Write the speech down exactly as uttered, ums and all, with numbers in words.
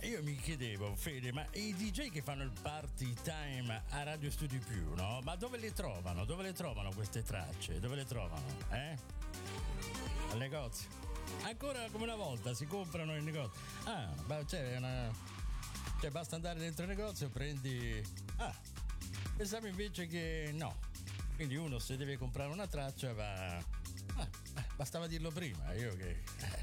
io mi chiedevo, Fede, ma i D J che fanno il party time a Radio Studio Più, no? Ma dove le trovano? Dove le trovano queste tracce? Dove le trovano? Eh? Al negozio. Ancora come una volta si comprano in negozio. Ah, ma c'è una. Cioè basta andare dentro il negozio, prendi. Ah, pensavo invece che no. Quindi uno se deve comprare una traccia va. Ah, bastava dirlo prima, io che.